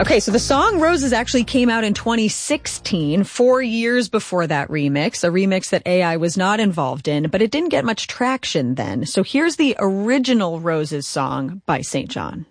Okay, so the song Roses actually came out in 2016, 4 years before that remix, a remix that AI was not involved in, but it didn't get much traction then. So here's the original Roses song by St. John.